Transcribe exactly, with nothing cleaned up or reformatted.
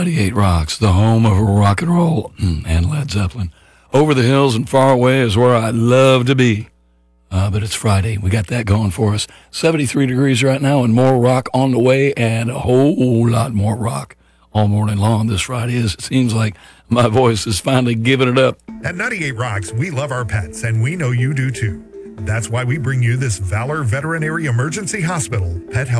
ninety-eight Rocks, the home of rock and roll and Led Zeppelin. Over the hills and far away is where I'd love to be. Uh, but it's Friday. We got that going for us. seventy-three degrees right now and more rock on the way and a whole lot more rock all morning long. This Friday is, it seems like my voice is finally giving it up. At ninety-eight Rocks, we love our pets, and we know you do too. That's why we bring you this Valor Veterinary Emergency Hospital Pet Health